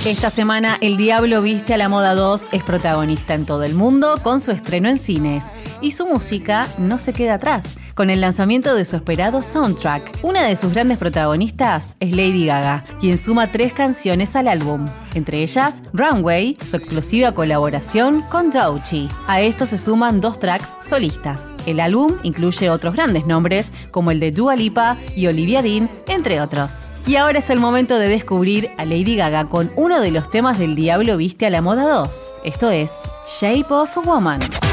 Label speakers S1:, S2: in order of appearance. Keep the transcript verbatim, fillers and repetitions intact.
S1: Esta semana, El Diablo Viste a la Moda dos es protagonista en todo el mundo con su estreno en cines. Y su música no se queda atrás, con el lanzamiento de su esperado soundtrack. Una de sus grandes protagonistas es Lady Gaga, quien suma tres canciones al álbum. Entre ellas, Runway, su explosiva colaboración con Doechii. A esto se suman dos tracks solistas. El álbum incluye otros grandes nombres, como el de Dua Lipa y Olivia Dean, entre otros. Y ahora es el momento de descubrir a Lady Gaga con uno de los temas del Diablo Viste a la Moda dos. Esto es Shape of a Woman.